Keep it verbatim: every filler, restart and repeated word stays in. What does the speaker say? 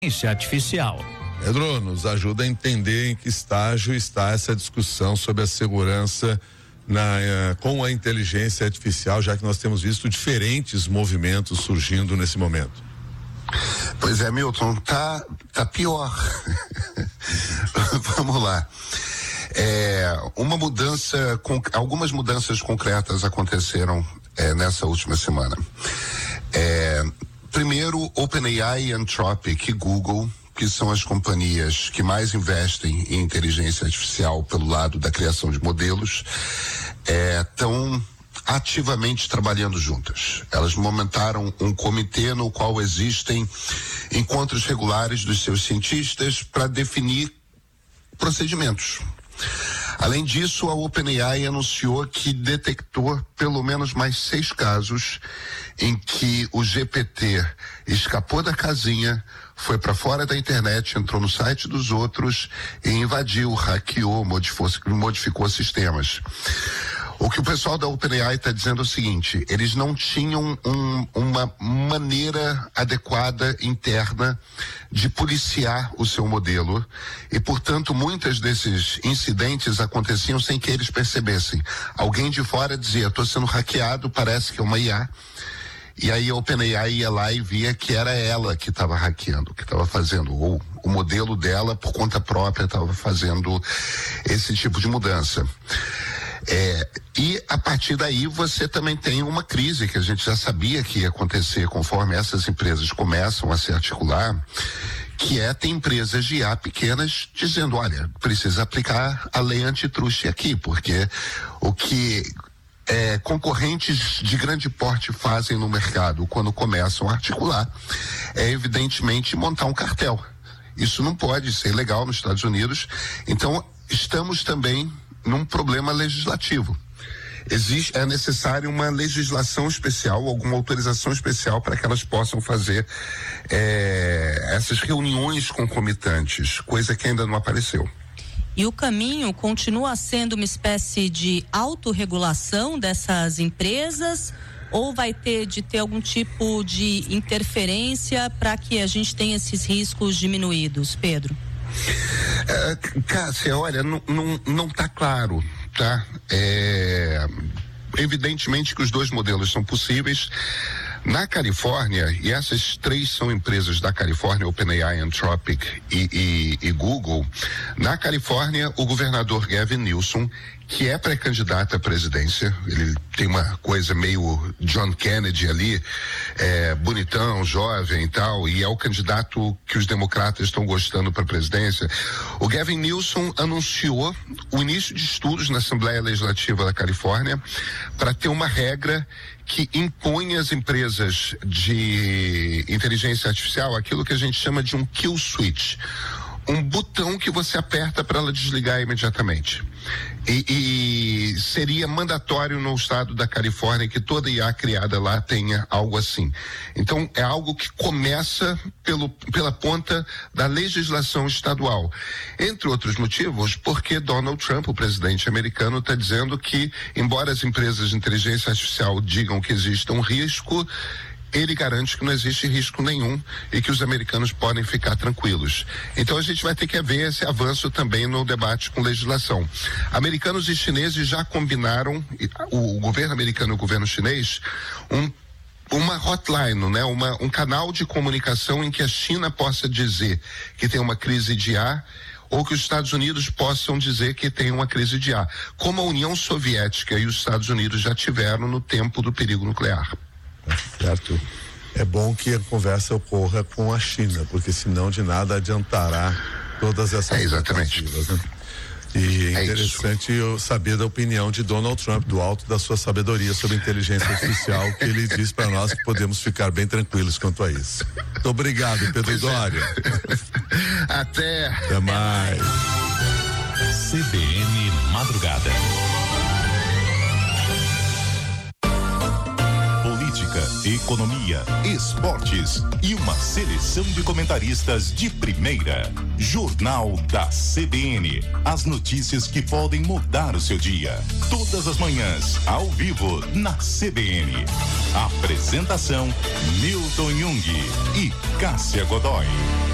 artificial. Pedro, nos ajuda a entender em que estágio está essa discussão sobre a segurança na, eh, com a inteligência artificial, já que nós temos visto diferentes movimentos surgindo nesse momento. Pois é, Milton, tá, tá pior. Vamos lá. É, uma mudança, com, algumas mudanças concretas aconteceram é, nessa última semana. É, primeiro, OpenAI, Anthropic e Google, que são as companhias que mais investem em inteligência artificial pelo lado da criação de modelos, estão é, ativamente trabalhando juntas. Elas montaram um comitê no qual existem encontros regulares dos seus cientistas para definir procedimentos. Além disso, a OpenAI anunciou que detectou pelo menos mais seis casos em que o G P T escapou da casinha, foi para fora da internet, entrou no site dos outros e invadiu, hackeou, modificou, modificou sistemas. O que o pessoal da OpenAI está dizendo é o seguinte: eles não tinham um, uma maneira adequada interna de policiar o seu modelo e, portanto, muitos desses incidentes aconteciam sem que eles percebessem. Alguém de fora dizia: estou sendo hackeado, parece que é uma I A. E aí a OpenAI ia lá e via que era ela que estava hackeando, que estava fazendo, ou o modelo dela, por conta própria, estava fazendo esse tipo de mudança. É, e a partir daí você também tem uma crise que a gente já sabia que ia acontecer conforme essas empresas começam a se articular, que é ter empresas de I A pequenas dizendo: olha, precisa aplicar a lei antitruste aqui, porque o que é, concorrentes de grande porte fazem no mercado quando começam a articular é evidentemente montar um cartel. Isso não pode ser legal nos Estados Unidos. Então estamos também num problema legislativo. Existe, é necessário uma legislação especial, alguma autorização especial para que elas possam fazer é, essas reuniões concomitantes, coisa que ainda não apareceu. E o caminho continua sendo uma espécie de autorregulação dessas empresas, ou vai ter de ter algum tipo de interferência para que a gente tenha esses riscos diminuídos, Pedro? É, Cássia, olha, não, não, não tá claro, tá? É, evidentemente que os dois modelos são possíveis. Na Califórnia, e essas três são empresas da Califórnia, OpenAI, Anthropic e, e, e Google. Na Califórnia, o governador Gavin Newsom, que é pré-candidato à presidência, ele tem uma coisa meio John Kennedy ali, é, bonitão, jovem e tal, e é o candidato que os democratas estão gostando para a presidência. O Gavin Newsom anunciou o início de estudos na Assembleia Legislativa da Califórnia para ter uma regra que impõe às empresas de inteligência artificial aquilo que a gente chama de um kill switch, um botão que você aperta para ela desligar imediatamente. E, e seria mandatório no estado da Califórnia que toda I A criada lá tenha algo assim. Então é algo que começa pelo, pela ponta da legislação estadual. Entre outros motivos, porque Donald Trump, o presidente americano, está dizendo que, embora as empresas de inteligência artificial digam que existe um risco, ele garante que não existe risco nenhum e que os americanos podem ficar tranquilos. Então a gente vai ter que ver esse avanço também no debate com legislação. Americanos e chineses já combinaram, o governo americano e o governo chinês, um uma hotline, né? Uma, um canal de comunicação em que a China possa dizer que tem uma crise de I A, ou que os Estados Unidos possam dizer que tem uma crise de I A, como a União Soviética e os Estados Unidos já tiveram no tempo do perigo nuclear. Certo. É bom que a conversa ocorra com a China, porque senão de nada adiantará todas essas é exatamente. Né? E é interessante eu saber da opinião de Donald Trump, do alto da sua sabedoria sobre inteligência artificial, que ele diz para nós que podemos ficar bem tranquilos quanto a isso. Muito obrigado, Pedro pois Dória. É. Até. Até mais. C B N Madrugada. Política, economia, esportes e uma seleção de comentaristas de primeira. Jornal da C B N. As notícias que podem mudar o seu dia. Todas as manhãs, ao vivo, na C B N. Apresentação: Milton Jung e Cássia Godoy.